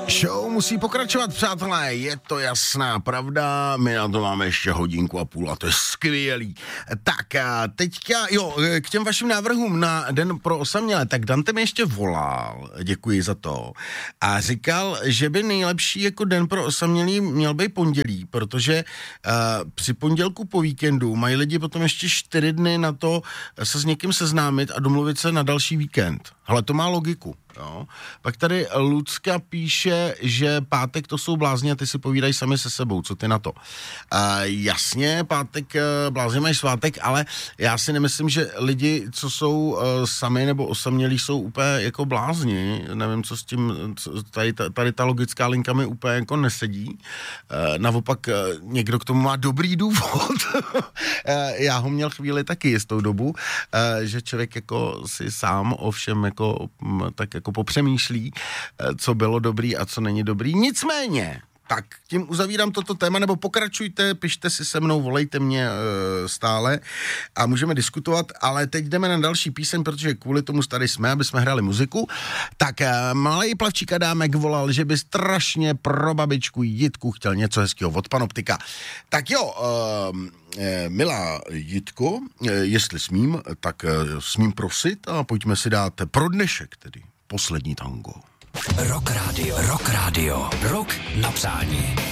Show musí pokračovat, přátelé, je to jasná pravda, my na to máme ještě hodinku a půl a to je skvělý. Tak a teďka, k těm vašim návrhům na Den pro osamělé, tak Dante mi ještě volal, děkuji za to, a říkal, že by nejlepší jako Den pro osamělý měl být pondělí, protože při pondělku po víkendu mají lidi potom ještě 4 dny na to se s někým seznámit a domluvit se na další víkend. Hele, to má logiku. Jo. Pak tady Lucka píše, že pátek to jsou blázni a ty si povídají sami se sebou, co ty na to? Jasně, pátek blázni mají svátek, ale já si nemyslím, že lidi, co jsou sami nebo osamělí, jsou úplně jako blázni. Nevím, co s tím, tady ta logická linka mi úplně jako nesedí. Naopak někdo k tomu má dobrý důvod. Já ho měl chvíli taky jistou dobu, že člověk jako si sám o všem jako tak jako popřemýšlí, co bylo dobrý a co není dobrý. Nicméně, tak tím uzavírám toto téma, nebo pokračujte, pište si se mnou, volejte mě stále a můžeme diskutovat, ale teď jdeme na další píseň, protože kvůli tomu tady jsme, aby jsme hráli muziku. Tak malej plavčík Adámek volal, že by strašně pro babičku Jitku chtěl něco hezkého od Panoptika. Tak jo, milá Jitko, jestli smím, tak smím prosit a pojďme si dát pro dnešek tedy poslední tango. Rock Radio, rock na přání.